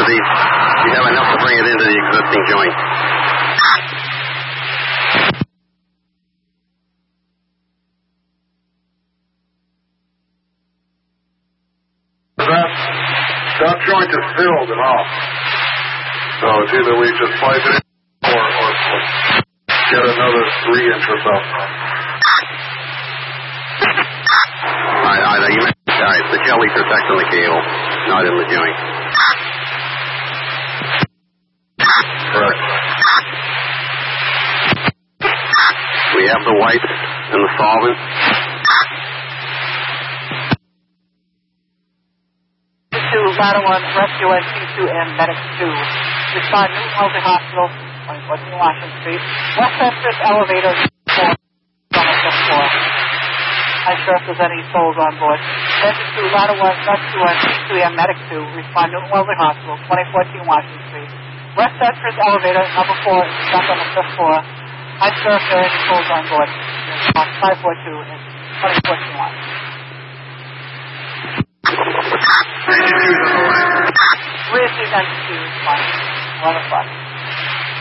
You have enough to bring it into the existing joint. That joint is filled and off. So it's either we just pipe it in or get another 3 inches up. Alright, the jelly protecting the cable, not in the joint. Correct. We have the wipes and the solvent. Ladder 1, Rescue NC2 and Medic 2. Respond Newton Wellesley Hospital, 2014 Washington Street. West entrance elevator 4 on the 5th floor. I'm sure if there's any souls on board. Rescue 2, Ladder 1, Rescue NC2 and Medic 2. Respond Newton Wellesley Hospital, 2014 Washington Street. West entrance elevator number 4 is stuck on the 5th floor. I'm sure if there are any souls on board. Box 542 in 2014 Washington. Where's the 11 o'clock?